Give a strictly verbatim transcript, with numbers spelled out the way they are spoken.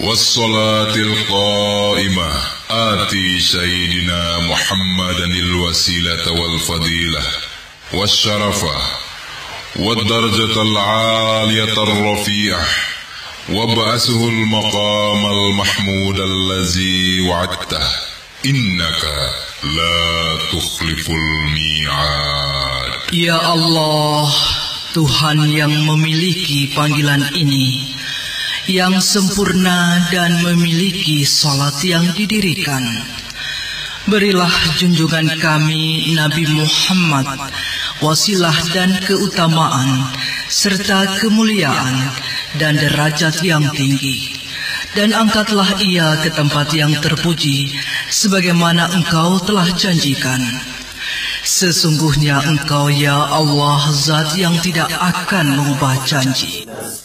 والصلاة القائمة آت سيدنا محمدا الوسيلة والفضيلة والشرفة والدرجة العالية الرفيعة وابعثه المقام المحمود الذي وعدته إنك لا تخلف الميعاد. Ya Allah, Tuhan yang memiliki panggilan ini, yang sempurna dan memiliki salat yang didirikan, berilah junjungan kami Nabi Muhammad wasilah dan keutamaan serta kemuliaan dan derajat yang tinggi, dan angkatlah ia ke tempat yang terpuji sebagaimana Engkau telah janjikan. Sesungguhnya Engkau ya Allah zat yang tidak akan mengubah janji.